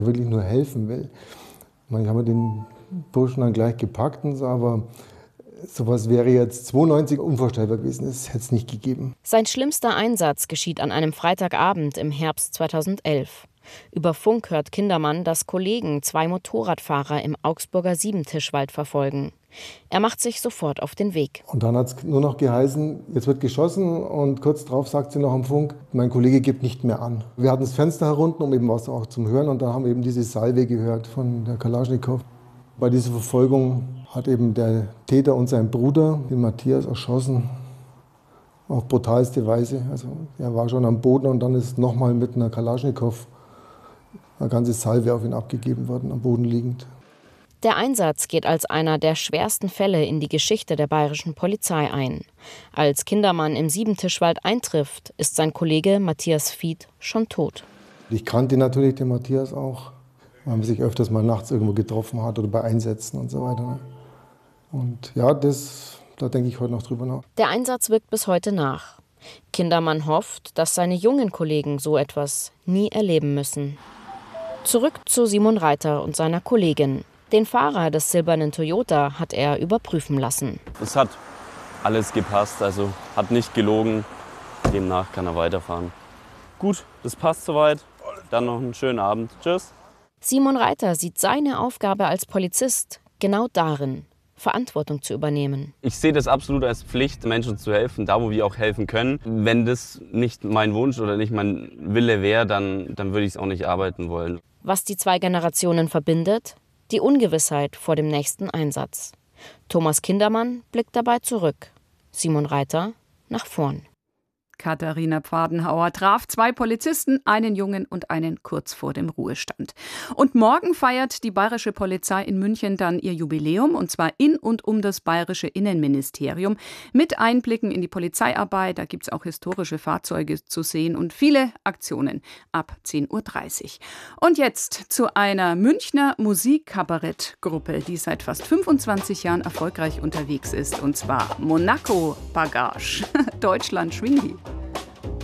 wirklich nur helfen will. Ich habe den Burschen dann gleich gepackt und so, aber sowas wäre jetzt 92 unvorstellbar gewesen. Das hätte es nicht gegeben. Sein schlimmster Einsatz geschieht an einem Freitagabend im Herbst 2011. Über Funk hört Kindermann, dass Kollegen 2 Motorradfahrer im Augsburger Siebentischwald verfolgen. Er macht sich sofort auf den Weg. Und dann hat es nur noch geheißen, jetzt wird geschossen und kurz darauf sagt sie noch am Funk, mein Kollege gibt nicht mehr an. Wir hatten das Fenster herunter, um eben was auch zum Hören und da haben wir eben diese Salve gehört von der Kalaschnikow. Bei dieser Verfolgung hat eben der Täter und sein Bruder, den Matthias, erschossen. Auf brutalste Weise. Also er war schon am Boden und dann ist nochmal mit einer Kalaschnikow eine ganze Salve auf ihn abgegeben worden, am Boden liegend. Der Einsatz geht als einer der schwersten Fälle in die Geschichte der bayerischen Polizei ein. Als Kindermann im Siebentischwald eintrifft, ist sein Kollege Matthias Fied schon tot. Ich kannte natürlich den Matthias auch, weil man sich öfters mal nachts irgendwo getroffen hat oder bei Einsätzen und so weiter. Und ja, da denke ich heute noch drüber nach. Der Einsatz wirkt bis heute nach. Kindermann hofft, dass seine jungen Kollegen so etwas nie erleben müssen. Zurück zu Simon Reiter und seiner Kollegin. Den Fahrer des silbernen Toyota hat er überprüfen lassen. Es hat alles gepasst, also hat nicht gelogen. Demnach kann er weiterfahren. Gut, das passt soweit. Dann noch einen schönen Abend. Tschüss. Simon Reiter sieht seine Aufgabe als Polizist genau darin, Verantwortung zu übernehmen. Ich sehe das absolut als Pflicht, Menschen zu helfen, da wo wir auch helfen können. Wenn das nicht mein Wunsch oder nicht mein Wille wäre, dann würde ich es auch nicht arbeiten wollen. Was die 2 Generationen verbindet? Die Ungewissheit vor dem nächsten Einsatz. Thomas Kindermann blickt dabei zurück. Simon Reiter nach vorn. Katharina Pfadenhauer traf 2 Polizisten, einen Jungen und einen kurz vor dem Ruhestand. Und morgen feiert die Bayerische Polizei in München dann ihr Jubiläum, und zwar in und um das Bayerische Innenministerium, mit Einblicken in die Polizeiarbeit. Da gibt es auch historische Fahrzeuge zu sehen und viele Aktionen ab 10:30 Uhr. Und jetzt zu einer Münchner Musikkabarettgruppe, die seit fast 25 Jahren erfolgreich unterwegs ist, und zwar Monaco Bagage. Deutschland Schwingi.